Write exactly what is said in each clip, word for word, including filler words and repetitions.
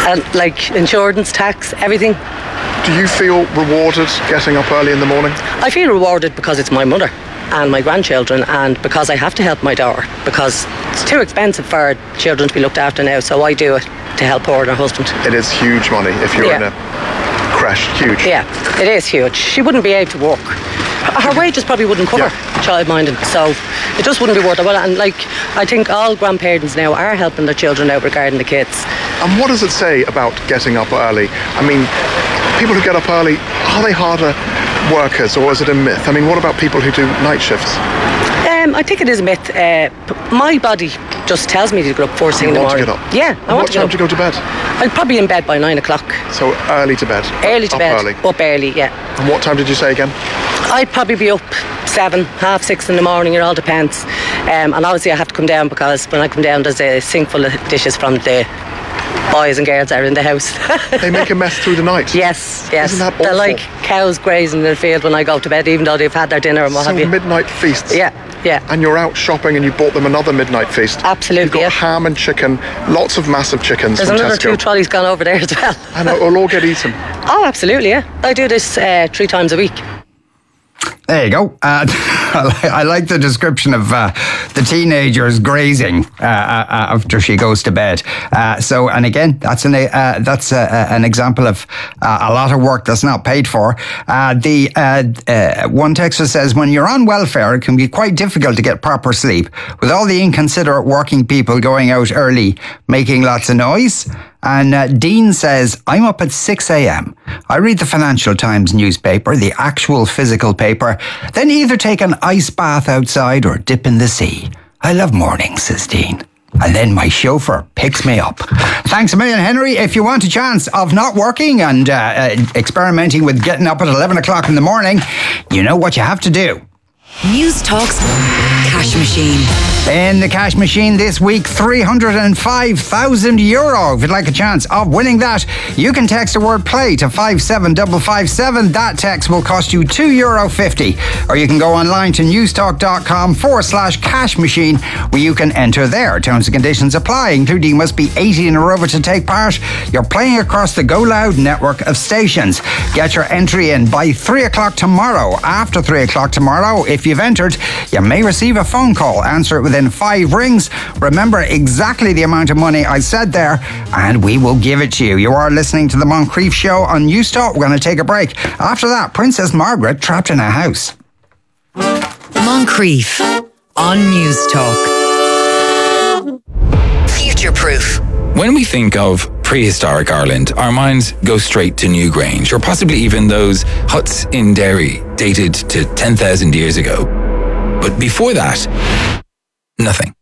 And like insurance, tax, everything. Do you feel rewarded getting up early in the morning? I feel rewarded because it's my mother and my grandchildren, and because I have to help my daughter, because it's too expensive for children to be looked after now, so I do it to help her and her husband. It is huge money if you're yeah. in a creche, huge. Yeah, it is huge. She wouldn't be able to work. Her wages probably wouldn't cover yeah. childminding, so it just wouldn't be worth it. Well, and like, I think all grandparents now are helping their children out regarding the kids. And what does it say about getting up early? I mean, people who get up early, are they harder workers, or is it a myth? I mean, what about people who do night shifts? Um, I think it is a myth. Uh, my body just tells me to get up first thing in the morning. You want to get up? Yeah, I and want what to get time up. do you go to bed? I'm probably in bed by nine o'clock. So early to bed? Early to up bed. Early. Up early, yeah. And what time did you say again? I'd probably be up seven, half six in the morning. It all depends. Um, and obviously I have to come down, because when I come down there's a sink full of dishes from the boys and girls that are in the house. They make a mess through the night? Yes, yes. Isn't that awful? They're like cows grazing in the field when I go to bed, even though they've had their dinner and what so have you. midnight feasts? Yeah, yeah. And you're out shopping and you bought them another midnight feast? Absolutely, You've got yeah. ham and chicken, lots of massive chickens There's from another Tesco. two trolleys gone over there as well. And it'll all get eaten? Oh, absolutely, yeah. I do this uh, three times a week. There you go. Uh, I like the description of uh, the teenagers grazing uh, uh, after she goes to bed. Uh, so, and again, that's an uh, that's uh, an example of uh, a lot of work that's not paid for. Uh, the uh, uh, one texter says, when you're on welfare, it can be quite difficult to get proper sleep with all the inconsiderate working people going out early, making lots of noise. And uh, Dean says, I'm up at six a.m. I read the Financial Times newspaper, the actual physical paper, then either take an ice bath outside or dip in the sea. I love mornings, says Dean. And then my chauffeur picks me up. Thanks a million, Henry. If you want a chance of not working and uh, uh, experimenting with getting up at eleven o'clock in the morning, you know what you have to do. News Talk's Cash Machine. In the cash machine this week, three hundred five thousand euro. If you'd like a chance of winning that, you can text the word play to five seven five five seven. That text will cost you two euro fifty. Or you can go online to newstalk.com forward slash cash machine, where you can enter there. Terms and conditions apply, including you must be eighteen or over to take part. You're playing across the Go Loud network of stations. Get your entry in by three o'clock tomorrow. After three o'clock tomorrow, if you've entered, you may receive a phone call. Answer it within five rings. Remember exactly the amount of money I said there, and we will give it to you. You are listening to the Moncrief Show on Newstalk. We're going to take a break. After that, Princess Margaret trapped in a house. Moncrief on Newstalk. Future Proof. When we think of prehistoric Ireland, our minds go straight to Newgrange, or possibly even those huts in Derry dated to ten thousand years ago. But before that, nothing.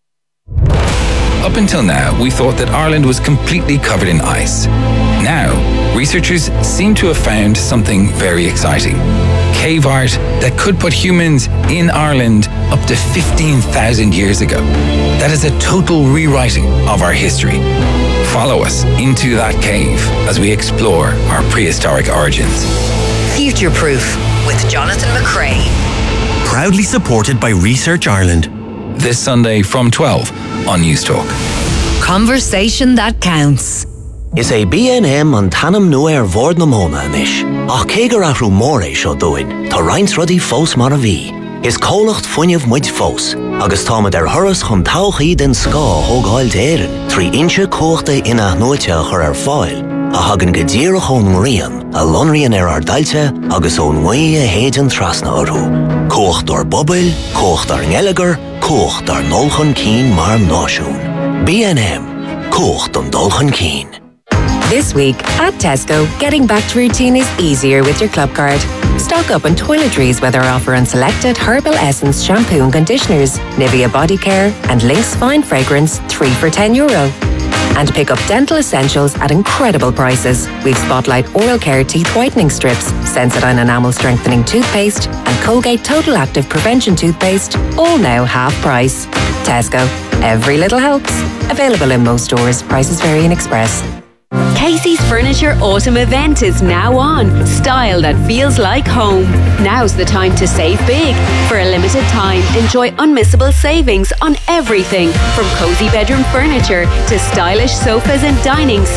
Up until now, we thought that Ireland was completely covered in ice. Now, researchers seem to have found something very exciting. Cave art that could put humans in Ireland up to fifteen thousand years ago. That is a total rewriting of our history. Follow us into that cave as we explore our prehistoric origins. Future Proof with Jonathan McCrea. Proudly supported by Research Ireland. This Sunday from twelve on Newstalk. Conversation that counts. Is a B N M an tanam nua ar bhord na móna inis. Ach cégur ahrú mór é seo dúin, tá roinnt rudí fós mar a bhí. Is cólacht fuinneamh muid fós, agus támad ar thuras chun tauchaí den scá thógáil d'éireann, trí inse cóchta ina nuaite chur ar fáil, a hagan go ddíreach ón ngrian, a lonrian ar ar dailte, agus ón ngui a héidean trasna orthú. Cócht ar bobail, cócht ar ngelagar, cócht ar nolchan cín mar náisiún. B N M, cócht an dulchan cín. This week at Tesco, getting back to routine is easier with your club card. Stock up on toiletries with our offer on selected Herbal Essence shampoo and conditioners, Nivea Body Care and Lynx Fine Fragrance, three for ten euro. And pick up dental essentials at incredible prices. We've Spotlight Oral Care Teeth Whitening Strips, Sensodyne Enamel Strengthening Toothpaste and Colgate Total Active Prevention Toothpaste, all now half price. Tesco. Every little helps. Available in most stores. Prices vary in Express. Casey's Furniture Autumn event is now on. Style that feels like home. Now's the time to save big. For a limited time, enjoy unmissable savings on everything from cozy bedroom furniture to stylish sofas and dining